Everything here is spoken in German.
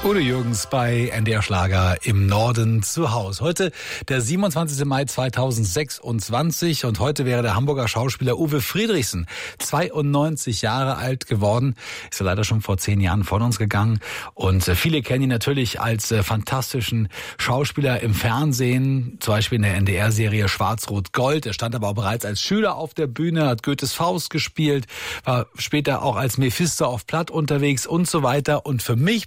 Udo Jürgens bei NDR Schlager im Norden zu Haus. Heute der 27. Mai 2026 und heute wäre der Hamburger Schauspieler Uwe Friedrichsen 92 Jahre alt geworden. Ist ja leider schon vor 10 Jahren von uns gegangen und viele kennen ihn natürlich als fantastischen Schauspieler im Fernsehen, zum Beispiel in der NDR-Serie Schwarz-Rot-Gold. Er stand aber auch bereits als Schüler auf der Bühne, hat Goethes Faust gespielt, war später auch als Mephisto auf Platt unterwegs und so weiter. Und für mich